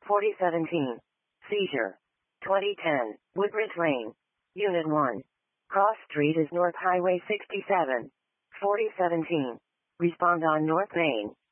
4017. Seizure. 2010. Woodbridge Lane. Unit 1. Cross Street is North Highway 67. 4017. Respond on North Main.